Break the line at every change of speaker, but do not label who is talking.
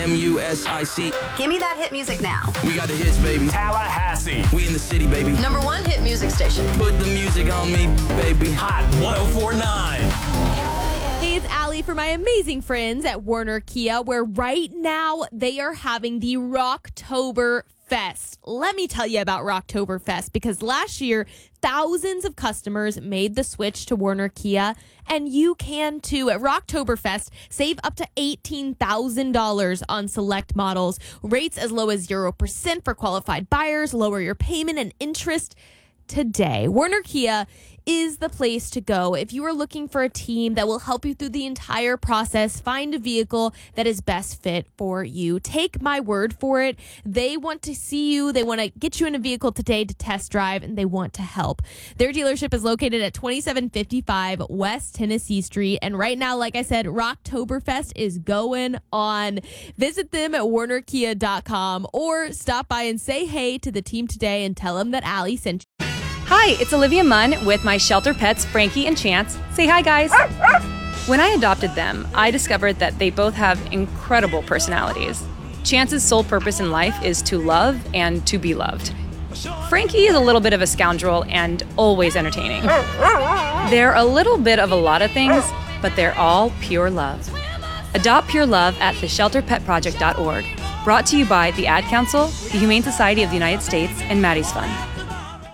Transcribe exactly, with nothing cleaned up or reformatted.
M U S I C.
Give me that hit music now.
We got the hits, baby.
Tallahassee.
We in the city, baby.
Number one hit music station.
Put the music on me, baby.
Hot one oh four point nine.
Hey, it's Allie for my amazing friends at Werner Kia, where right now they are having the Rocktober Fest. Let me tell you about Rocktober Fest, because last year, thousands of customers made the switch to Werner Kia, and you can too. At Rocktober Fest, save up to eighteen thousand dollars on select models. Rates as low as zero percent for qualified buyers. Lower your payment and interest today. Werner Kia is the place to go if you are looking for a team that will help you through the entire process. Find a vehicle that is best fit for you. Take my word for it. They want to see you. They want to get you in a vehicle today to test drive, and they want to help. Their dealership is located at twenty-seven fifty-five West Tennessee Street. And right now, like I said, Rocktoberfest is going on. Visit them at werner kia dot com or stop by and say hey to the team today and tell them that Allie sent you.
Hi, it's Olivia Munn with my shelter pets, Frankie and Chance. Say hi, guys. When I adopted them, I discovered that they both have incredible personalities. Chance's sole purpose in life is to love and to be loved. Frankie is a little bit of a scoundrel and always entertaining. They're a little bit of a lot of things, but they're all pure love. Adopt pure love at the shelter pet project dot org. Brought to you by the Ad Council, the Humane Society of the United States, and Maddie's Fund.